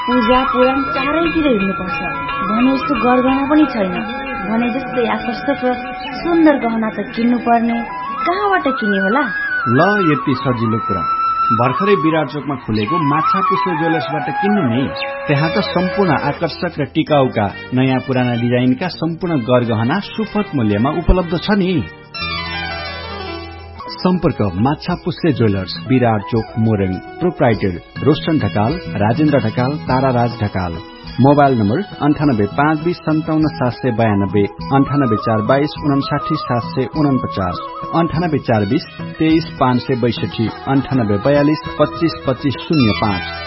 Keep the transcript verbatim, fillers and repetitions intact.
पूजा पुराण चारैतिर हिँड्नुपर्छ भने जस्तो गरगहना पनि छैन। भने जस्तै आकर्षक र सुन्दर गहना त किन्नु पर्ने, कहाँबाट किन्ने होला? ल यति सजिलो कुरा, भर्खरै विराट चोकमा खुलेको माछा पुष्पे ज्वेलर्सबाट किन्नु नि। त्यहाँ त सम्पूर्ण आकर्षक र टिकाउका नयाँ पुराना डिजाइनका सम्पूर्ण गरगहना सुपथ मूल्यमा उपलब्ध छ नि। सम्पर्क माछा पुष्पे ज्वेलर्स, विराट चोक, Morang. Proprietor Roshan Dhakal, Rajendra Dhakal, ताराराज Dhakal. Mobile number अन्ठानब्बे पाँच बीस सन्ताउन्न सात सय बयानब्बे, अन्ठानब्बे चार बाइस उनासाठी सात सय उनपचास, अन्ठानब्बे चार बीस तेइस पाँच सय बैसठी, अन्ठानब्बे बयालिस पच्चीस पच्चीस शून्य पाँच।